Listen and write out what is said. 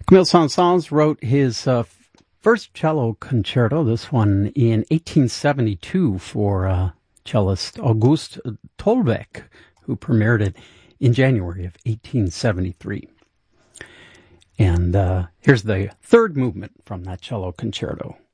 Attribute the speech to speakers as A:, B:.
A: Camille Saint-Saëns wrote his first cello concerto, this one in 1872, for cellist August Tolbeck, who premiered it in January of 1873. And here's the third movement from that cello concerto.